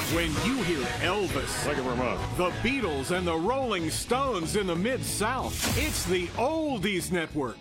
When you hear Elvis, Thank you very much. the Beatles, and the Rolling Stones in the Mid-South, it's the Oldies Network.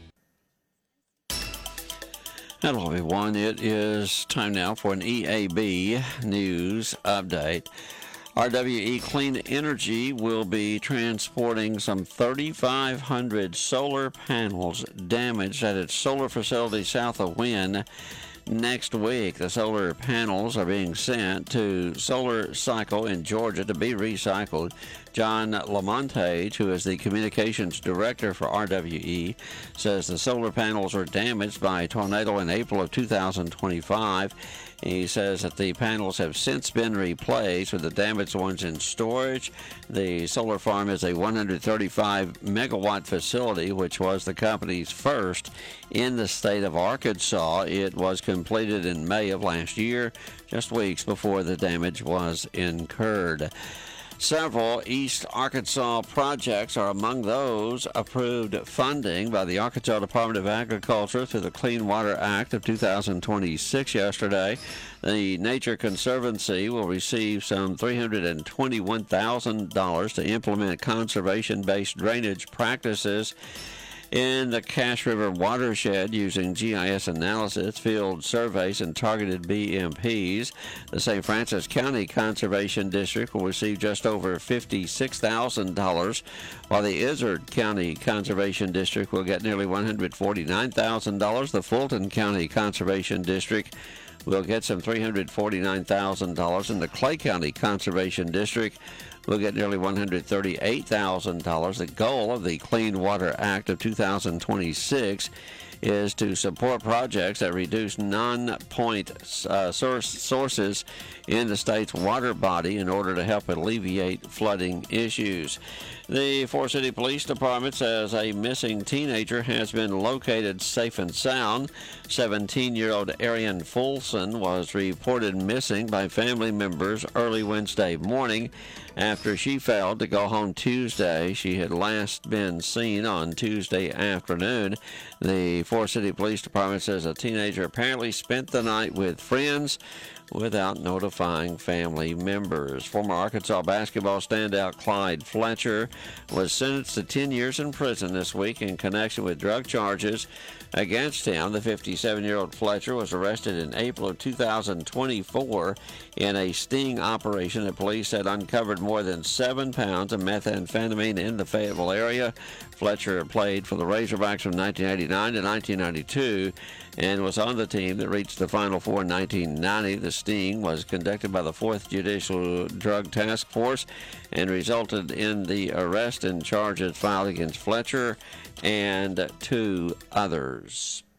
Hello, everyone. It is time now for an EAB news update. RWE Clean Energy will be transporting some 3,500 solar panels damaged at its solar facility south of Wynne next week. The solar panels are being sent to Solar Cycle in Georgia to be recycled. John Lamontage, who is the communications director for RWE, says the solar panels were damaged by a tornado in April of 2025. He says that the panels have since been replaced with the damaged ones in storage. The solar farm is a 135 megawatt facility, which was the company's first in the state of Arkansas. It was completed in May of last year, just weeks before the damage was incurred. Several East Arkansas projects are among those approved funding by the Arkansas Department of Agriculture through the Clean Water Act of 2026 yesterday. The Nature Conservancy will receive some $321,000 to implement conservation-based drainage practices in the Cache River watershed using GIS analysis, field surveys, and targeted BMPs. The St. Francis County Conservation District will receive just over $56,000, while the Izard County Conservation District will get nearly $149,000. The Fulton County Conservation District will get some $349,000, and the Clay County Conservation District will get nearly $138,000. The goal of the Clean Water Act of 2026 is to support projects that reduce non-point sources in the state's water body in order to help alleviate flooding issues. The Forest City Police Department says a missing teenager has been located safe and sound. 17-year-old Arian Fulson was reported missing by family members early Wednesday morning after she failed to go home Tuesday. She had last been seen on Tuesday afternoon. The Forest City Police Department says a teenager apparently spent the night with friends without notifying family members. Former Arkansas basketball standout Clyde Fletcher was sentenced to 10 years in prison this week in connection with drug charges against him. The 57-year-old Fletcher was arrested in April of 2024 in a sting operation that police said uncovered more than 7 pounds of methamphetamine in the Fayetteville area. Fletcher played for the Razorbacks from 1989 to 1992 and was on the team that reached the Final Four in 1990. The sting was conducted by the 4th Judicial Drug Task Force and resulted in the arrest and charges filed against Fletcher and 2 others.